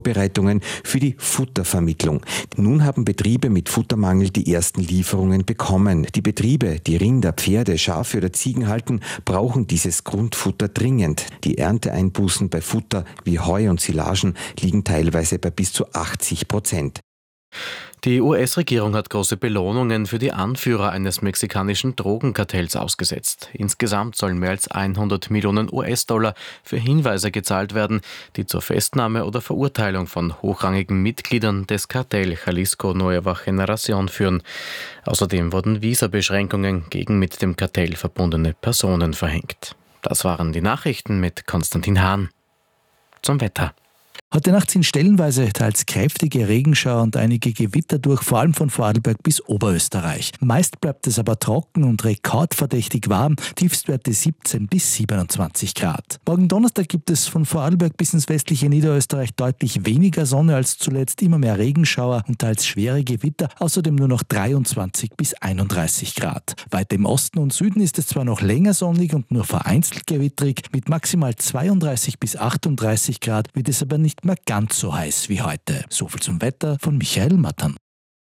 Vorbereitungen für die Futtervermittlung. Nun haben Betriebe mit Futtermangel die ersten Lieferungen bekommen. Die Betriebe, die Rinder, Pferde, Schafe oder Ziegen halten, brauchen dieses Grundfutter dringend. Die Ernteeinbußen bei Futter wie Heu und Silagen liegen teilweise bei bis zu 80%. Die US-Regierung hat große Belohnungen für die Anführer eines mexikanischen Drogenkartells ausgesetzt. Insgesamt sollen mehr als 100 Millionen US-Dollar für Hinweise gezahlt werden, die zur Festnahme oder Verurteilung von hochrangigen Mitgliedern des Kartell Jalisco Nueva Generación führen. Außerdem wurden Visabeschränkungen gegen mit dem Kartell verbundene Personen verhängt. Das waren die Nachrichten mit Konstantin Hahn. Zum Wetter. Heute Nacht sind stellenweise teils kräftige Regenschauer und einige Gewitter durch, vor allem von Vorarlberg bis Oberösterreich. Meist bleibt es aber trocken und rekordverdächtig warm, Tiefstwerte 17 bis 27 Grad. Morgen Donnerstag gibt es von Vorarlberg bis ins westliche Niederösterreich deutlich weniger Sonne als zuletzt, immer mehr Regenschauer und teils schwere Gewitter, außerdem nur noch 23 bis 31 Grad. Weiter im Osten und Süden ist es zwar noch länger sonnig und nur vereinzelt gewittrig, mit maximal 32 bis 38 Grad wird es aber nicht mehr ganz so heiß wie heute. So viel zum Wetter von Michael Mattern.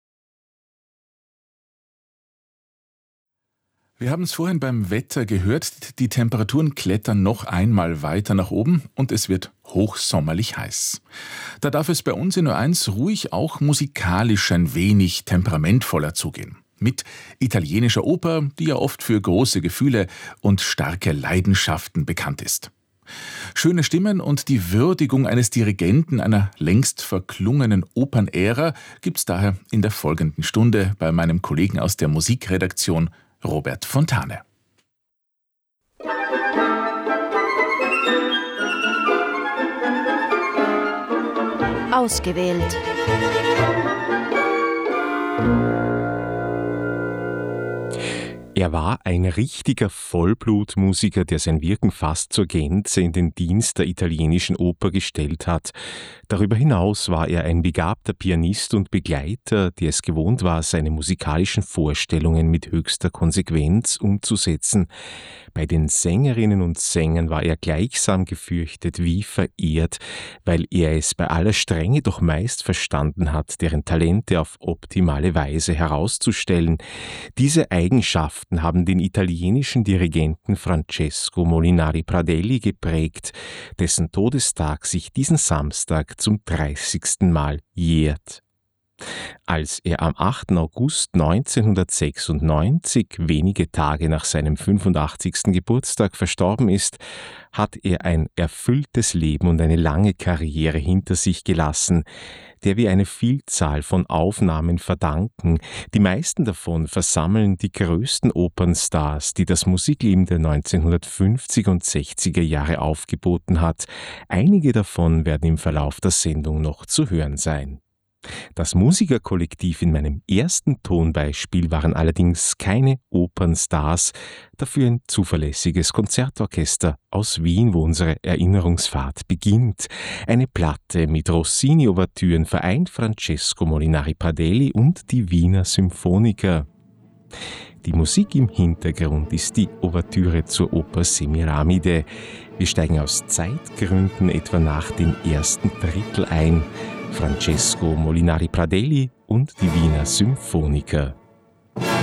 Wir haben es vorhin beim Wetter gehört, die Temperaturen klettern noch einmal weiter nach oben und es wird hochsommerlich heiß. Da darf es bei uns in Ö1 ruhig auch musikalisch ein wenig temperamentvoller zugehen. Mit italienischer Oper, die ja oft für große Gefühle und starke Leidenschaften bekannt ist. Schöne Stimmen und die Würdigung eines Dirigenten einer längst verklungenen Opernära gibt's daher in der folgenden Stunde bei meinem Kollegen aus der Musikredaktion Robert Fontane. Ausgewählt. Er war ein richtiger Vollblutmusiker, der sein Wirken fast zur Gänze in den Dienst der italienischen Oper gestellt hat. Darüber hinaus war er ein begabter Pianist und Begleiter, der es gewohnt war, seine musikalischen Vorstellungen mit höchster Konsequenz umzusetzen. Bei den Sängerinnen und Sängern war er gleichsam gefürchtet wie verehrt, weil er es bei aller Strenge doch meist verstanden hat, deren Talente auf optimale Weise herauszustellen. Diese Eigenschaften haben den italienischen Dirigenten Francesco Molinari Pradelli geprägt, dessen Todestag sich diesen Samstag zum 30. Mal jährt. Als er am 8. August 1996, wenige Tage nach seinem 85. Geburtstag, verstorben ist, hat er ein erfülltes Leben und eine lange Karriere hinter sich gelassen, der wir eine Vielzahl von Aufnahmen verdanken. Die meisten davon versammeln die größten Opernstars, die das Musikleben der 1950er und 60er Jahre aufgeboten hat. Einige davon werden im Verlauf der Sendung noch zu hören sein. Das Musikerkollektiv in meinem ersten Tonbeispiel waren allerdings keine Opernstars, dafür ein zuverlässiges Konzertorchester aus Wien, wo unsere Erinnerungsfahrt beginnt. Eine Platte mit Rossini-Ouvertüren vereint Francesco Molinari Pradelli und die Wiener Symphoniker. Die Musik im Hintergrund ist die Ouvertüre zur Oper Semiramide. Wir steigen aus Zeitgründen etwa nach dem ersten Drittel ein. Francesco Molinari Pradelli und die Wiener Symphoniker.